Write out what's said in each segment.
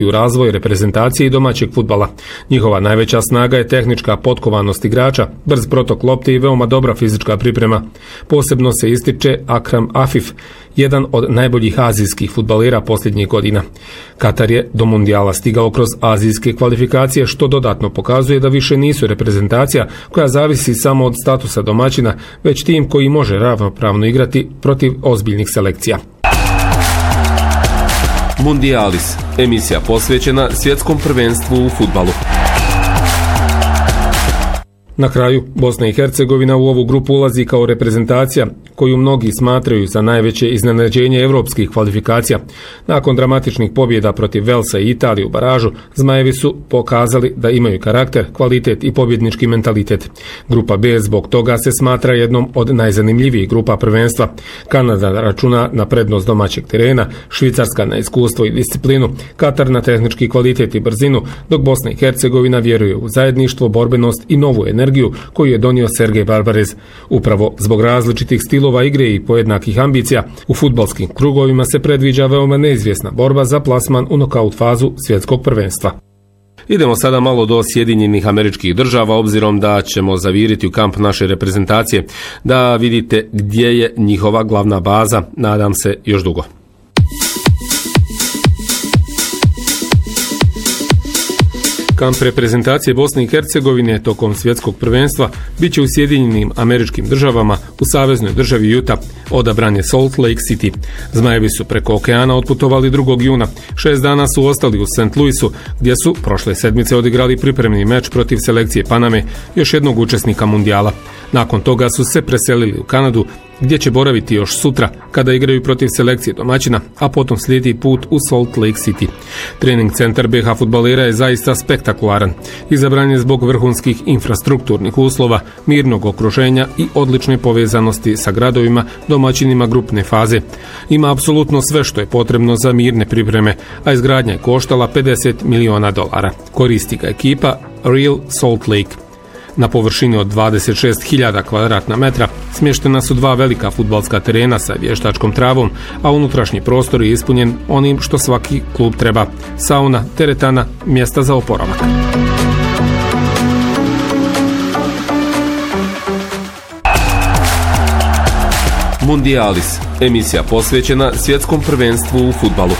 u razvoj reprezentacije i domaćeg fudbala. Njihova najveća snaga je tehnička potkovanost igrača, brz protok lopte i veoma dobra fizička priprema. Posebno se ističe Akram Afif, jedan od najboljih azijskih fudbalera posljednjih godina. Katar je do mundijala stigao kroz azijske kvalifikacije, što dodatno pokazuje da više nisu reprezentacija koja zavisi samo od statusa domaćina, već tim koji može ravnopravno igrati protiv ozbiljnih selekcija. Mundialis, emisija posvećena svjetskom prvenstvu u fudbalu. Na kraju, Bosna i Hercegovina u ovu grupu ulazi kao reprezentacija koju mnogi smatraju za najveće iznenađenje evropskih kvalifikacija. Nakon dramatičnih pobjeda protiv Velsa i Italije u baražu, Zmajevi su pokazali da imaju karakter, kvalitet i pobjednički mentalitet. Grupa B zbog toga se smatra jednom od najzanimljivijih grupa prvenstva. Kanada računa na prednost domaćeg terena, Švicarska na iskustvo i disciplinu, Katar na tehnički kvalitet i brzinu, dok Bosna i Hercegovina vjeruje u zajedništvo, borbenost i novu energiju koju je donio Sergej Barbarez. Upravo zbog različitih stilova igre i pojednakih ambicija, u fudbalskim krugovima se predviđa veoma neizvjesna borba za plasman u nokaut fazu svjetskog prvenstva. Idemo sada malo do Sjedinjenih Američkih Država, obzirom da ćemo zaviriti u kamp naše reprezentacije, da vidite gdje je njihova glavna baza, nadam se još dugo. Kamp reprezentacije Bosne i Hercegovine tokom svjetskog prvenstva bit će u Sjedinjenim Američkim Državama u saveznoj državi Utah. Odabran je Salt Lake City. Zmajevi su preko okeana otputovali 2. juna. 6 dana su ostali u St. Louisu, gdje su prošle sedmice odigrali pripremni meč protiv selekcije Paname, još jednog učesnika mundijala. Nakon toga su se preselili u Kanadu, gdje će boraviti još sutra kada igraju protiv selekcije domaćina, a potom slijedi put u Salt Lake City. Trening centar BiH fudbalera je zaista spektakularan. Izabran je zbog vrhunskih infrastrukturnih uslova, mirnog okruženja i odlične povezanosti sa gradovima domaćinima grupne faze. Ima apsolutno sve što je potrebno za mirne pripreme, a izgradnja je koštala $50 miliona. Koristi ga ekipa Real Salt Lake. Na površini od 26.000 kvadratna metra smještena su 2 velika fudbalska terena sa vještačkom travom, a unutrašnji prostor je ispunjen onim što svaki klub treba: sauna, teretana, mjesta za oporavak. Mundialis, emisija posvećena svjetskom prvenstvu u fudbalu.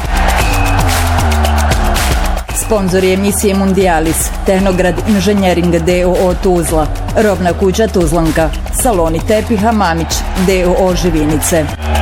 Sponzor je emisije Mundialis, Tehnograd Inženjering d.o.o. Tuzla, Rovna kuća Tuzlanka, Saloni tepiha Mamić d.o.o. Živinice.